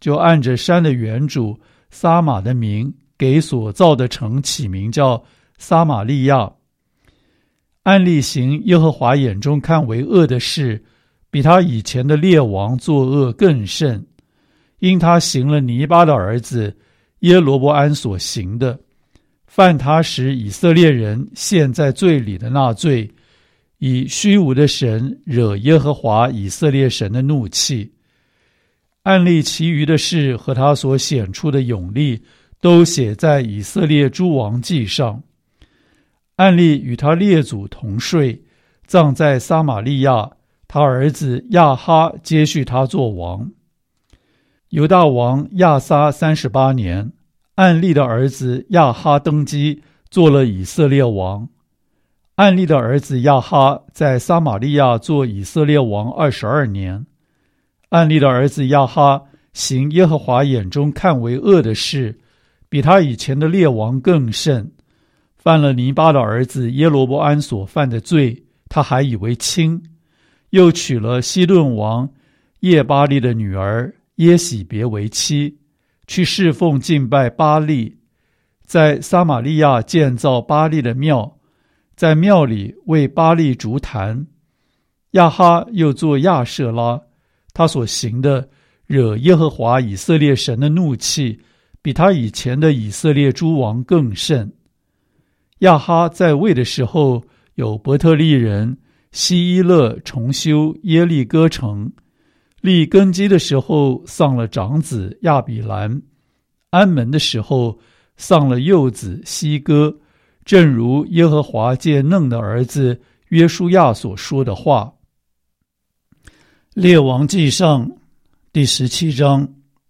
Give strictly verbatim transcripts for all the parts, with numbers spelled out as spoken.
就按着山的原主撒玛的名，给所造的城起名叫撒玛利亚。暗利行耶和华眼中看为恶的事，比他以前的列王作恶更甚，因他行了尼巴的儿子耶罗波安所行的，犯他使以色列人陷在罪里的那罪，以虚无的神惹耶和华以色列神的怒气。暗利其余的事和他所显出的勇力，都写在以色列诸王记上。暗利与他列祖同睡，葬在撒玛利亚，他儿子亚哈接续他做王。犹大王亚撒三十八年，暗利的儿子亚哈登基，做了以色列王。暗利的儿子亚哈在撒玛利亚做以色列王二十二年。暗利的儿子亚哈行耶和华眼中看为恶的事，比他以前的列王更甚，犯了尼巴的儿子耶罗波安所犯的罪，他还以为轻，又娶了西顿王叶巴利的女儿耶喜别为妻，去侍奉敬拜巴利，在撒玛利亚建造巴利的庙，在庙里为巴利筑坛。亚哈又做亚舍拉，他所行的惹耶和华以色列神的怒气，比他以前的以色列诸王更甚。亚哈在位的时候，有伯特利人希伊勒重修耶利哥城，立根基的时候丧了长子亚比兰，安门的时候丧了幼子西哥，正如耶和华借嫩的儿子约书亚所说的话。列王记上第十七章。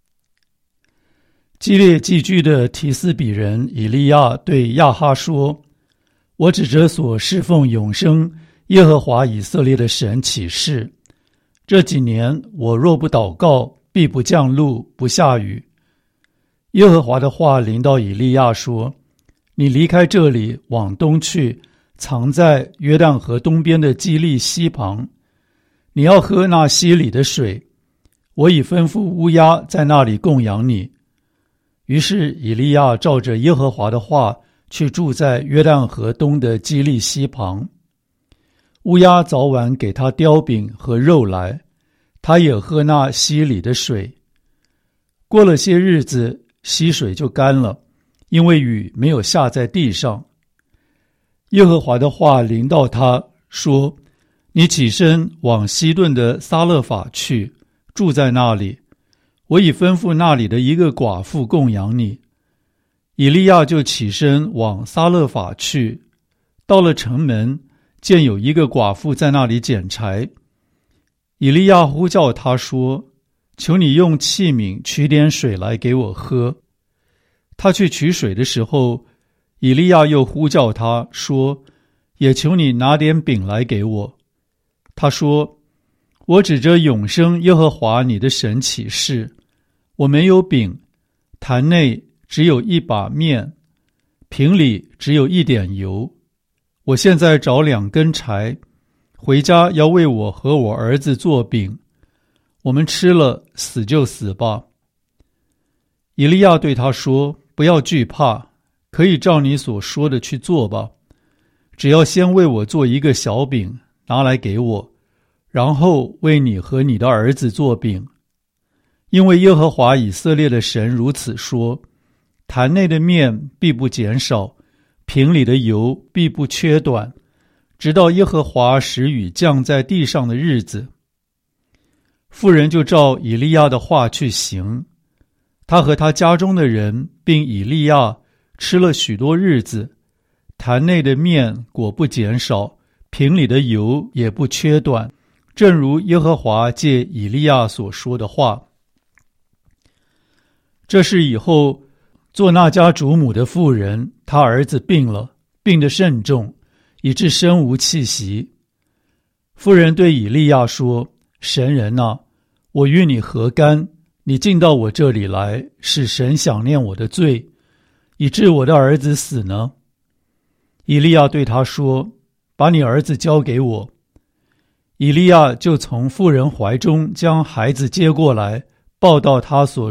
基列寄居的提斯比人以利亚对亚哈说：我指着所侍奉永生耶和华以色列的神起誓，这几年我若不祷告，必不降露，不下雨。耶和华的话临到以利亚说：你离开这里，往东去，藏在约旦河东边的基利溪旁，你要喝那溪里的水，我已吩咐乌鸦在那里供养你。于是以利亚照着耶和华的话，去住在约旦河东的基利溪旁。乌鸦早晚给他雕饼和肉来，他也喝那溪里的水。过了些日子，溪水就干了，因为雨没有下在地上。耶和华的话临到他说：你起身往西顿的撒勒法去，住在那里，我已吩咐那里的一个寡妇供养你。以利亚就起身往撒勒法去，到了城门，见有一个寡妇在那里捡柴。以利亚呼叫他说：求你用器皿取点水来给我喝。他去取水的时候，以利亚又呼叫他说：也求你拿点饼来给我。他说：我指着永生耶和华你的神起誓，我没有饼，坛内只有一把面，瓶里只有一点油。我现在找两根柴，回家要为我和我儿子做饼，我们吃了，死就死吧。以利亚对他说：不要惧怕，可以照你所说的去做吧，只要先为我做一个小饼，拿来给我，然后为你和你的儿子做饼。因为耶和华以色列的神如此说：坛内的面必不减少，瓶里的油必不缺短，直到耶和华使雨降在地上的日子。妇人就照以利亚的话去行，他和他家中的人并以利亚吃了许多日子，坛内的面果不减少，瓶里的油也不缺短，正如耶和华借以利亚所说的话。这事以后，做那家主母的妇人，她儿子病了，病得甚重，以致身无气息。妇人对以利亚说：神人啊，我与你何干？你进到我这里来，使神想念我的罪，以致我的儿子死呢？以利亚对他说：把你儿子交给我。以利亚就从妇人怀中将孩子接过来，抱到他所